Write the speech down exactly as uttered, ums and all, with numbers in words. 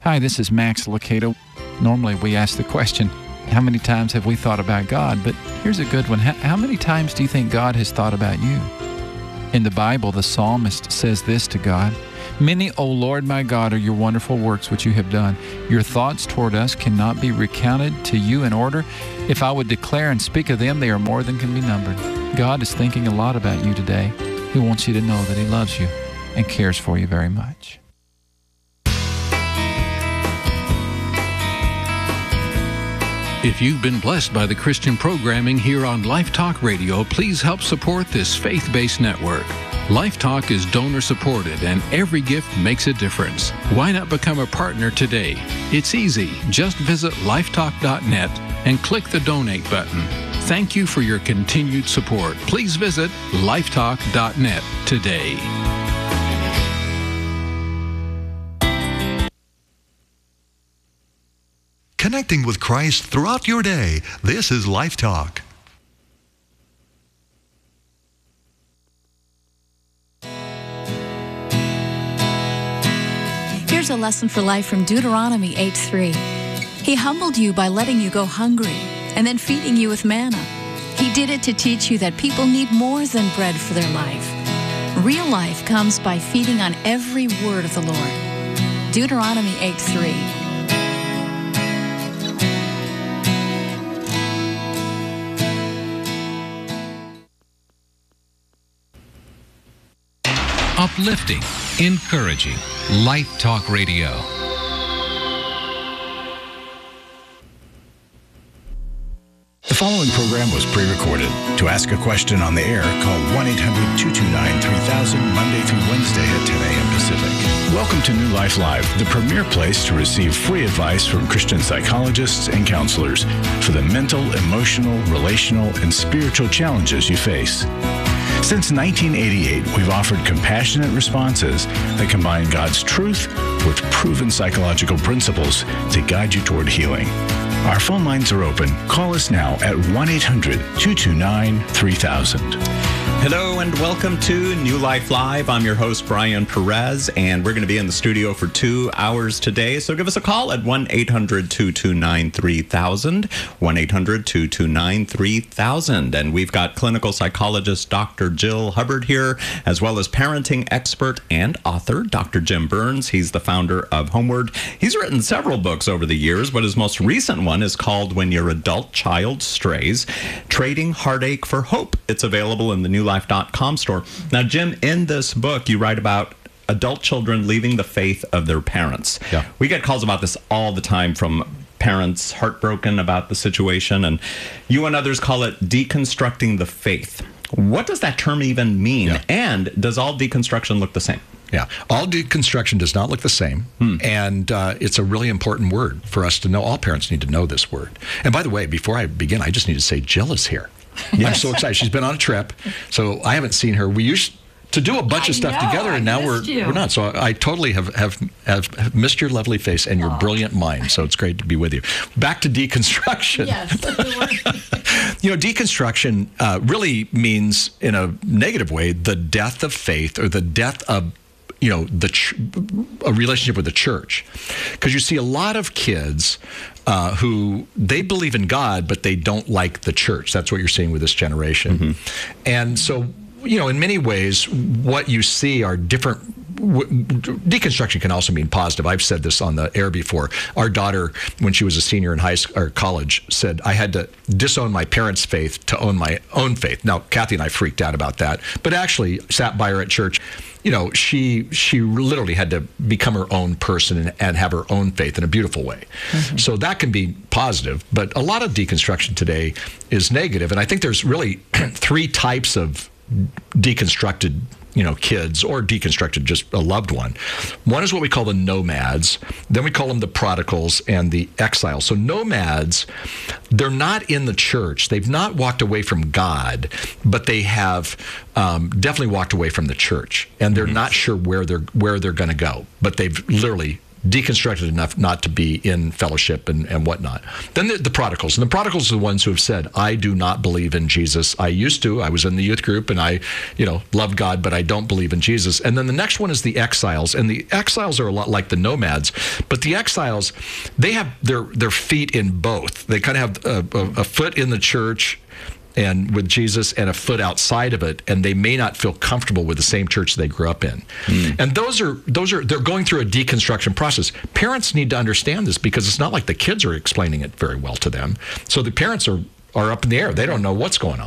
Hi, this is Max Lucado. Normally we ask the question, how many times have we thought about God? But here's a good one. How, how many times do you think God has thought about you? In the Bible, the psalmist says this to God, "Many, O Lord my God, are your wonderful works which you have done. Your thoughts toward us cannot be recounted to you in order. If I would declare and speak of them, they are more than can be numbered." God is thinking a lot about you today. He wants you to know that He loves you and cares for you very much. If you've been blessed by the Christian programming here on Life Talk Radio, please help support this faith-based network. Life Talk is donor-supported, and every gift makes a difference. Why not become a partner today? It's easy. Just visit lifetalk dot net and click the Donate button. Thank you for your continued support. Please visit lifetalk dot net today. Connecting with Christ throughout your day. This is Life Talk. Here's a lesson for life from Deuteronomy eight three. He humbled you by letting you go hungry and then feeding you with manna. He did it to teach you that people need more than bread for their life. Real life comes by feeding on every word of the Lord. Deuteronomy eight three. Uplifting, encouraging, Life Talk Radio. The following program was pre-recorded. To ask a question on the air, call one eight hundred two two nine three thousand Monday through Wednesday at ten a.m. Pacific. Welcome to New Life Live, the premier place to receive free advice from Christian psychologists and counselors for the mental, emotional, relational, and spiritual challenges you face. Since nineteen eighty-eight, we've offered compassionate responses that combine God's truth with proven psychological principles to guide you toward healing. Our phone lines are open. Call us now at one eight hundred two two nine three thousand. Hello and welcome to New Life Live. I'm your host, Brian Perez, and we're going to be in the studio for two hours today. So give us a call at one eight hundred two two nine three thousand, one eight hundred two two nine three thousand. And we've got clinical psychologist Doctor Jill Hubbard here, as well as parenting expert and author Doctor Jim Burns. He's the founder of Homeward. He's written several books over the years, but his most recent one is called When Your Adult Child Strays, Trading Heartache for Hope. It's available in the new life dot com store. Now, Jim, in this book, you write about adult children leaving the faith of their parents. Yeah. We get calls about this all the time from parents heartbroken about the situation, and you and others call it deconstructing the faith. What does that term even mean? Yeah. And does all deconstruction look the same? Yeah, all deconstruction does not look the same, hmm. and uh, it's a really important word for us to know. All parents need to know this word. And by the way, before I begin, I just need to say Jill is here. Yes. I'm so excited. She's been on a trip, so I haven't seen her. We used to do a bunch I of stuff know, together, and I now we're you. we're not. So I, I totally have, have have have missed your lovely face and your Aww. brilliant mind. So it's great to be with you. Back to deconstruction. Yes. You know, deconstruction uh, really means, in a negative way, the death of faith or the death of you know, the ch- a relationship with the church. Because you see a lot of kids uh, who, they believe in God, but they don't like the church. That's what you're seeing with this generation. Mm-hmm. And so, you know, in many ways, what you see are different. W- deconstruction can also mean positive. I've said this on the air before. Our daughter, when she was a senior in high school or college, said, I had to disown my parents' faith to own my own faith. Now, Kathy and I freaked out about that, but actually sat by her at church. You know, she she literally had to become her own person and, and have her own faith in a beautiful way. Mm-hmm. So that can be positive, but a lot of deconstruction today is negative. And I think there's really three types of deconstructed, you know, kids, or deconstructed just a loved one. One is what we call the nomads. Then we call them the prodigals and the exiles. So nomads, they're not in the church. They've not walked away from God, but they have um, definitely walked away from the church, and they're mm-hmm. not sure where they're where they're going to go. But they've literally deconstructed enough not to be in fellowship and, and whatnot. Then the, the prodigals. And the prodigals are the ones who have said, I do not believe in Jesus. I used to. I was in the youth group and I, you know, love God, but I don't believe in Jesus. And then the next one is the exiles. And the exiles are a lot like the nomads. But the exiles, they have their, their feet in both. They kind of have a, a, a foot in the church and with Jesus and a foot outside of it, and they may not feel comfortable with the same church they grew up in. Mm. And those are those are they're going through a deconstruction process. Parents need to understand this because it's not like the kids are explaining it very well to them. So the parents are are up in the air. They don't know what's going on.